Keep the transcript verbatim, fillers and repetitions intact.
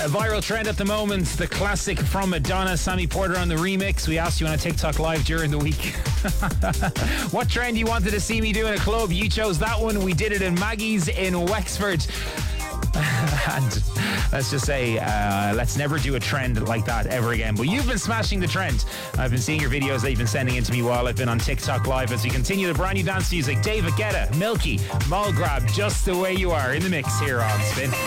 A viral trend at the moment, the classic from Madonna, Sammy Porter on the remix. We asked you on a TikTok live during the week what trend you wanted to see me do in a club. You chose that one. We did it in Maggie's in Wexford. And let's just say, uh, let's never do a trend like that ever again. But you've been smashing the trend. I've been seeing your videos that you've been sending in to me while I've been on TikTok Live as we continue the brand new dance music. David Guetta, Milky, Mulgrab, Just the Way You Are in the mix here on Spin.